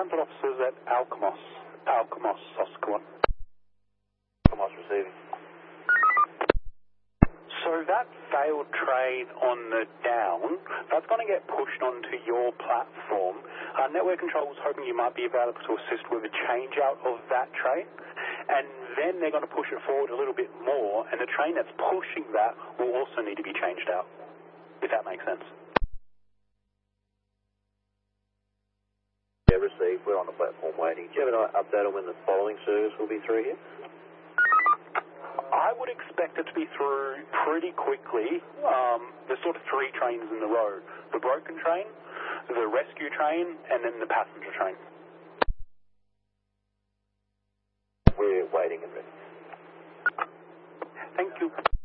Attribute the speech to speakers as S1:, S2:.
S1: Transport officers at Alkimos. Alkimos, Oscar 1.
S2: Alkimos receiving.
S1: So that failed train on the down, that's going to get pushed onto your platform. Network Control was hoping you might be available to assist with a change out of that train, and then they're going to push it forward a little bit more, and the train that's pushing that will also need to be changed out, if that makes sense.
S2: Yeah, received. We're on the platform waiting. Do you have an update on when the following service will be through here?
S1: I would expect it to be through pretty quickly. There's sort of 3 trains in the row. The broken train, the rescue train, and then the passenger train.
S2: We're waiting and ready.
S1: Thank you.